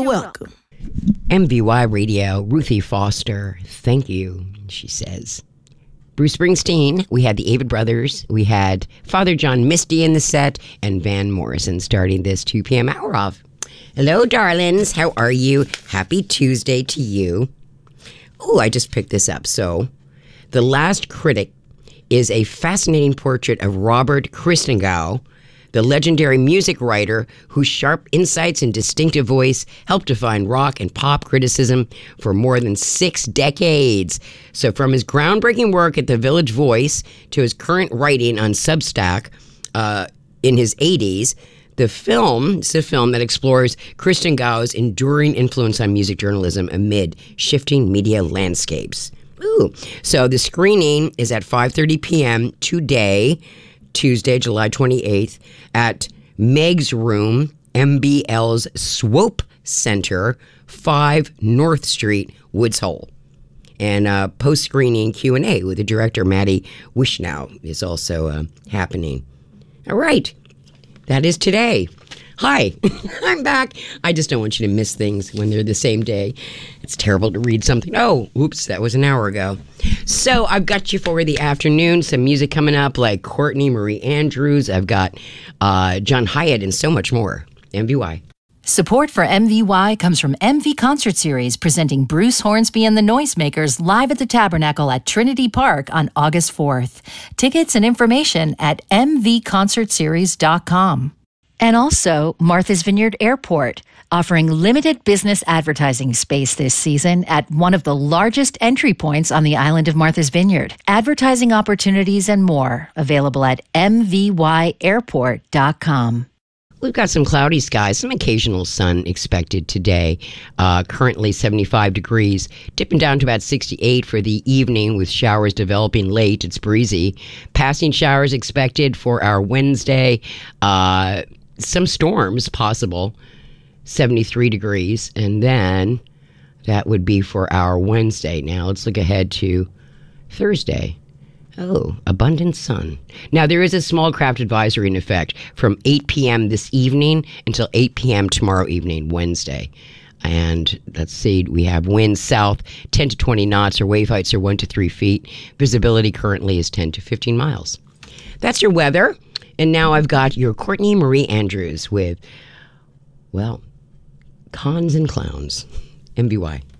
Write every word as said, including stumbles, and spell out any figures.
welcome. M V Y Radio, Ruthie Foster, thank you, she says. Bruce Springsteen, we had the Avett Brothers, we had Father John Misty in the set, and Van Morrison starting this two p.m. hour off. Hello, darlings. How are you? Happy Tuesday to you. Oh, I just picked this up. So, The Last Critic is a fascinating portrait of Robert Christgau, the legendary music writer whose sharp insights and distinctive voice helped define rock and pop criticism for more than six decades. So from his groundbreaking work at the Village Voice to his current writing on Substack uh, in his eighties, the film is a film that explores Christgau's enduring influence on music journalism amid shifting media landscapes. Ooh. So the screening is at five thirty p.m. today, Tuesday, July twenty-eighth, at Meg's Room, M B L's Swope Center, five North Street, Woods Hole. And uh, post-screening Q and A with the director, Maddie Wishnow, is also uh, happening. All right. That is today. Hi, I'm back. I just don't want you to miss things when they're the same day. It's terrible to read something. Oh, oops, that was an hour ago. So I've got you for the afternoon. Some music coming up like Courtney Marie Andrews. I've got uh, John Hyatt and so much more. M V Y. Support for M V Y comes from M V Concert Series, presenting Bruce Hornsby and the Noisemakers live at the Tabernacle at Trinity Park on August fourth. Tickets and information at m v concert series dot com. And also Martha's Vineyard Airport, offering limited business advertising space this season at one of the largest entry points on the island of Martha's Vineyard. Advertising opportunities and more available at m v y airport dot com. We've got some cloudy skies, some occasional sun expected today. Uh, currently seventy-five degrees, dipping down to about sixty-eight for the evening with showers developing late. It's breezy. Passing showers expected for our Wednesday. Uh, some storms possible, seventy-three degrees. And then that would be for our Wednesday. Now let's look ahead to Thursday. Oh, abundant sun. Now, there is a small craft advisory in effect from eight p.m. this evening until eight p.m. tomorrow evening, Wednesday. And let's see, we have winds south ten to twenty knots, or wave heights are one to three feet. Visibility currently is ten to fifteen miles. That's your weather. And now I've got your Courtney Marie Andrews with, well, Cons and Clowns. M V Y.